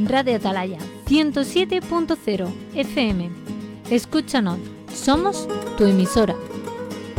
Radio Atalaya 107.0 FM. Escúchanos, somos tu emisora.